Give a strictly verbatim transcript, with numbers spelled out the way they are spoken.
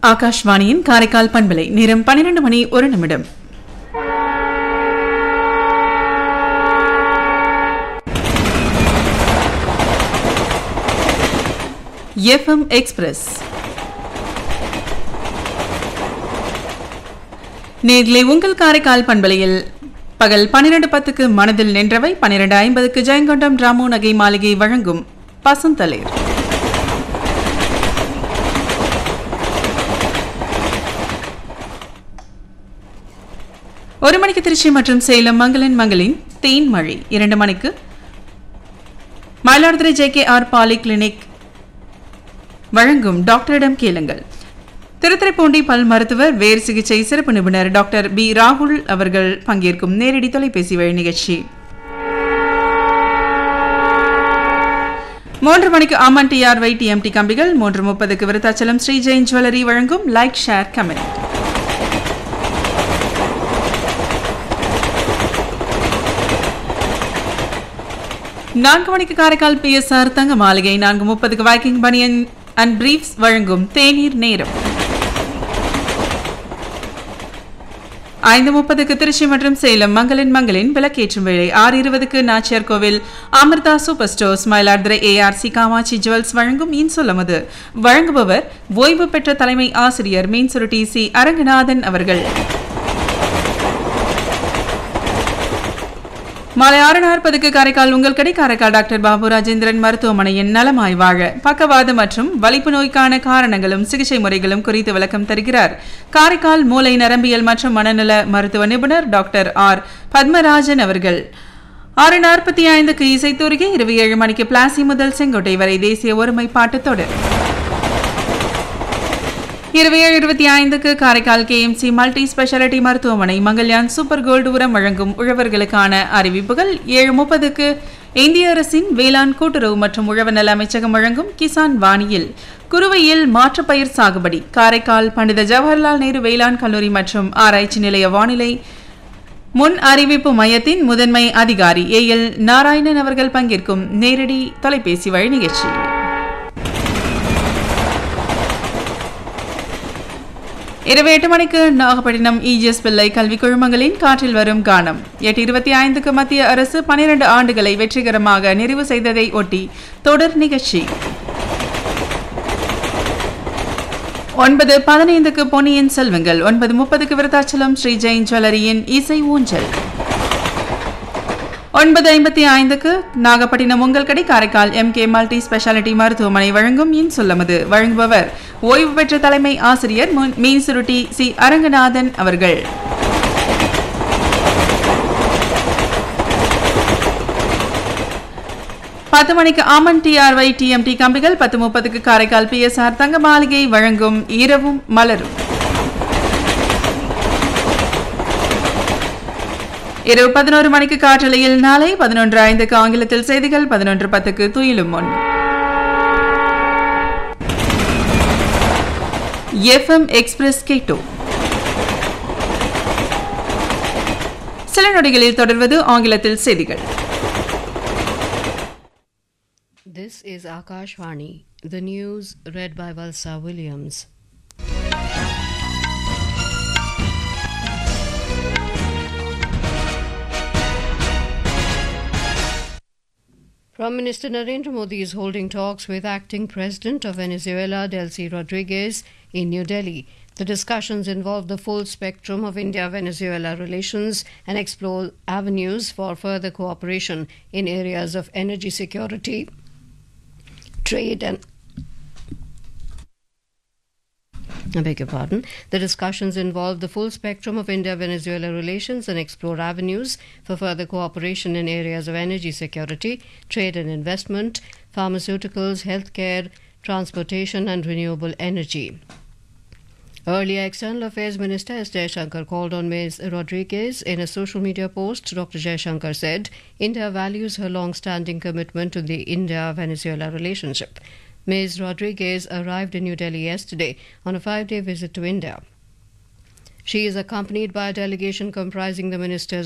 ஆகாஷ்வாணியின் காரைக்கால் பண்பலை நேரம் பன்னிரண்டு மணி ஒரு நிமிடம். எஃப்எம் எக்ஸ்பிரஸ் நேரிலே உங்கள் காரைக்கால் பண்பலையில் பகல் பன்னிரண்டு பத்துக்கு மனதில் நின்றவை, பன்னிரண்டு ஐம்பதுக்கு ஜெயங்கொண்டம் ராமு நகை மாளிகை வழங்கும் பசுந்தளிர். ஒரு மணிக்கு திருச்சி மற்றும் சேலம் மங்களன் மங்களின் தேன் மழை. இரண்டு மணிக்கு Mayiladuthurai J K R poly clinic வழங்கும் டாக்டரிடம் கேளுங்கள். திருத்துறைப்பூண்டி பல் மருத்துவர் வேர் சிகிச்சை சிறப்பு நிபுணர் டாக்டர் பி ராகுல் அவர்கள் பங்கேற்கும் நேரடி தொலைபேசி வழி நிகழ்ச்சி. மூன்று மணிக்கு அமன் டி ஆர் வை டி எம் டி கம்பிகள். மூன்று முப்பதுக்கு விருத்தாச்சலம் ஸ்ரீ ஜெயின் ஜுவல்லரி வழங்கும் லைக் ஷேர் கமெண்ட். நான்கு மணிக்கு காரைக்கால் பி எஸ் ஆர் தங்க மாளிகை. நான்கு முப்பதுக்கு வைக்கிங் பனியன் அண்ட் பிரீஃப்ஸ் வழங்கும் தேநீர் நேரம். ஐந்து முப்பதுக்கு திருச்சி மற்றும் சேலம் மங்களின் மங்களின் விளக்கேற்றும் வேளை. ஆறு இருபதுக்கு நாச்சியார் கோவில் Amrita super stores Mayiladuthurai A R C Kamakshi jewels வழங்கும் இன்சொல்லமது. வழங்குபவர் ஓய்வு பெற்ற தலைமை ஆசிரியர் மீன்சுருட்டி சி அரங்கநாதன் அவர்கள். மாலை ஆறு நாற்பதுக்கு காரைக்கால் உங்கள் கடை காரைக்கால் டாக்டர் பாபு ராஜேந்திரன் மருத்துவமனையின் நலமாய் வாழ பக்கவாத மற்றும் வலிப்பு நோய்க்கான காரணங்களும் சிகிச்சை முறைகளும் குறித்து விளக்கம் தருகிறார் காரைக்கால் மூளை நரம்பியல் மற்றும் மனநல மருத்துவ நிபுணர் டாக்டர் ஆர் பத்மராஜன் அவர்கள். ஆறு நாற்பத்தி ஐந்துக்கு இசைத்தூரிகை. இருபத்தி ஏழு மணிக்கு பிளாசி முதல் செங்கோட்டை வரை தேசிய ஒருமைப்பாட்டு தொடர். இருபத்தி ஏழு இருபத்தி ஐந்துக்கு Karaikal K M C multi speciality மருத்துவமனை மங்கல்யான் சூப்பர் கோல்டு உரம் வழங்கும் உழவர்களுக்கான அறிவிப்புகள். ஏழு முப்பதுக்கு இந்திய அரசின் வேளாண் கூட்டுறவு மற்றும் உழவர் நல அமைச்சகம் வழங்கும் கிசான் வாணியில் குறுவையில் மாற்றுப்பயிர் சாகுபடி காரைக்கால் பண்டித ஜவஹர்லால் நேரு வேளாண் கல்லூரி மற்றும் ஆராய்ச்சி நிலைய வானிலை முன் அறிவிப்பு மையத்தின் முதன்மை அதிகாரி ஏ எல் நாராயணன் அவர்கள் பங்கேற்கும் நேரடி தொலைபேசி வழி நிகழ்ச்சி. இரவு எட்டு மணிக்கு நாகப்பட்டினம் இஜிஎஸ் பிள்ளை கல்வி குழுமங்களின் காற்றில் வரும் கானம். எட்டு இருபத்தி ஐந்துக்கு மத்திய அரசு பனிரெண்டு ஆண்டுகளை வெற்றிகரமாக நிறைவு செய்ததை ஒட்டி தொடர் நிகழ்ச்சி. ஒன்பது பதினைந்துக்கு பொன்னியின் செல்வங்கள். ஒன்பது முப்பதுக்கு விருத்தாச்சலம் ஸ்ரீ ஜெயின் ஜுவல்லரியின் இசை ஊஞ்சல். ஒன்பது ஐம்பத்தி ஐந்துக்கு நாகப்பட்டினம் உங்கள் கடை Karaikal M K multi speciality மருத்துவமனை வழங்கும் இன்சொல்லமது. வழங்குபவர் ஓய்வு பெற்ற தலைமை ஆசிரியர் மீன்சுருட்டி சி அரங்கநாதன் அவர்கள். பத்து மணிக்கு அமன் டி ஆர் வை டி எம் டி கம்பிகள். பத்து முப்பதுக்கு காரைக்கால் பி எஸ் ஆர் தங்க மாளிகை வழங்கும் இரவும் மலரும். இரவு பதினோரு மணிக்கு காற்றலையில் நாளை. பதினொன்று ஐந்துக்கு ஆங்கிலத்தில் செய்திகள். பதினொன்று பத்துக்கு துயிலும் முன். எஃப்எம் எக்ஸ்பிரஸ் கேட்டோ. சில நொடிகளில் தொடர்வது ஆங்கிலத்தில் செய்திகள். This is Akashvani. The news read by Valsa Williams. Prime Minister Narendra Modi is holding talks with acting President of Venezuela, Delcy Rodriguez, in New Delhi. The discussions involve the full spectrum of India-Venezuela relations and explore avenues for further cooperation in areas of energy security, trade and I beg your pardon. The discussions involve the full spectrum of India-Venezuela relations and explore avenues for further cooperation in areas of energy security, trade and investment, pharmaceuticals, healthcare, transportation and renewable energy. Earlier, External Affairs Minister S. Jaishankar called on Miz Rodriguez. In a social media post, Doctor Jaishankar said India values her long-standing commitment to the India-Venezuela relationship. Miz Rodriguez arrived in New Delhi yesterday on a five-day visit to India. She is accompanied by a delegation comprising the ministers